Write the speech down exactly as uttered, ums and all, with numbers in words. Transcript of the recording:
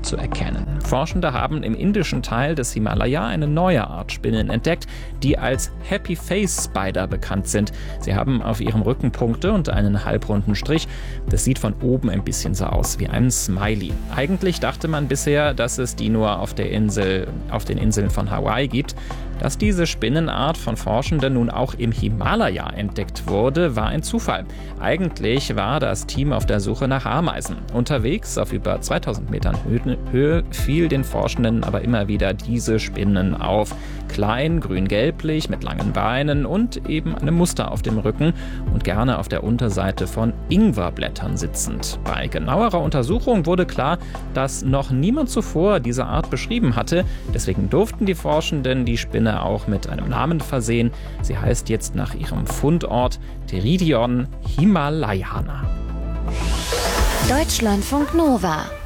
zu erkennen. Forschende haben im indischen Teil des Himalaya eine neue Art Spinnen entdeckt, die als Happy Face Spider bekannt sind. Sie haben auf ihrem Rücken Punkte und einen halbrunden Strich. Das sieht von oben ein bisschen so aus wie ein Smiley. Eigentlich dachte man bisher, dass es die nur auf der Insel, auf den Inseln von Hawaii gibt. Dass diese Spinnenart von Forschenden nun auch im Himalaya entdeckt wurde, war ein Zufall. Eigentlich war das Team auf der Suche nach Ameisen. Unterwegs auf über zweitausend Metern Höhe fiel den Forschenden aber immer wieder diese Spinnen auf. Klein, grün-gelblich, mit langen Beinen und eben einem Muster auf dem Rücken und gerne auf der Unterseite von Ingwerblättern sitzend. Bei genauerer Untersuchung wurde klar, dass noch niemand zuvor diese Art beschrieben hatte. Deswegen durften die Forschenden die Spinne auch mit einem Namen versehen. Sie heißt jetzt nach ihrem Fundort Pteridion himalayana. Deutschlandfunk Nova